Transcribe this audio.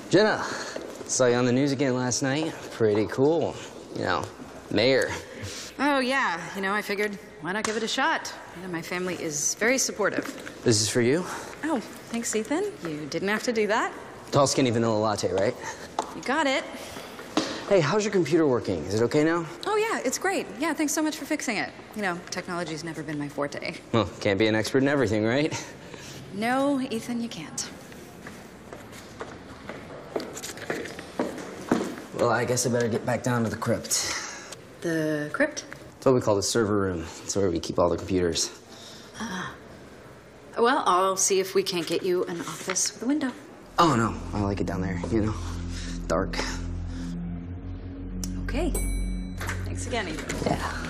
Jenna, saw you on the news again last night. Pretty cool. You know, mayor. Oh, yeah. I figured, why not give it a shot? My family is very supportive. This is for you? Oh, thanks, Ethan. You didn't have to do that. Tall, skinny vanilla latte, right? You got it. Hey, how's your computer working? Is it okay now? Oh, yeah, it's great. Yeah, thanks so much for fixing it. Technology's never been my forte. Well, can't be an expert in everything, right? No, Ethan, you can't. Well, I guess I better get back down to the crypt. The crypt? It's what we call the server room. It's where we keep all the computers. Well, I'll see if we can't get you an office with a window. Oh, no. I like it down there, dark. Okay. Thanks again, Ethan. Yeah.